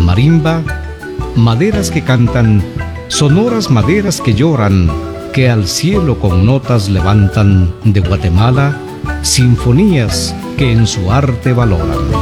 marimba, maderas que cantan, sonoras maderas que lloran, que al cielo con notas levantan de Guatemala, sinfonías que en su arte valoran.